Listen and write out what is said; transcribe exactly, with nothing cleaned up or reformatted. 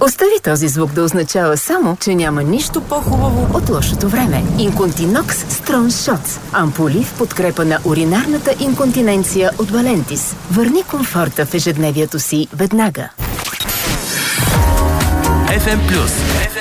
Остави този звук да означава само, че няма нищо по-хубаво от лошото време. Инконтинокс Strong Shots. Ампули в подкрепа на уринарната инконтиненция от Валентис. Върни комфорта в ежедневието си веднага. еф ем Плюс.